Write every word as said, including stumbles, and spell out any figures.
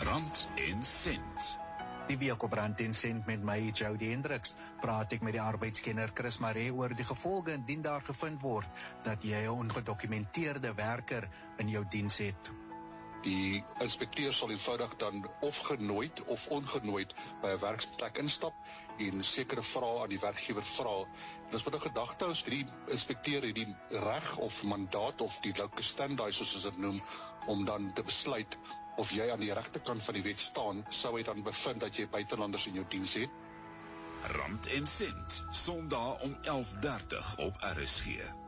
Rand en Sent. Die week op Rand en Sent met my, Jody Hendricks, praat ek met die arbeidskenner Chris Maree oor die gevolge indien daar gevind word dat jy 'n ongedokumenteerde werker in jou diens het. Die inspekteur sal eenvoudig dan of genooid of ongenooid by 'n werksplek instap en sekere vrae aan die werkgewer vra. En ons moet 'n gedagte hou, die inspekteur het die reg of mandaat of die locus standi, soos ons dit noem, om dan te besluit of jy aan die regterkant van die wet staan, sou hy dan bevind dat jy buitelanders in jou diens het. Rand en Sent, Sondag om elf dertig op R S G.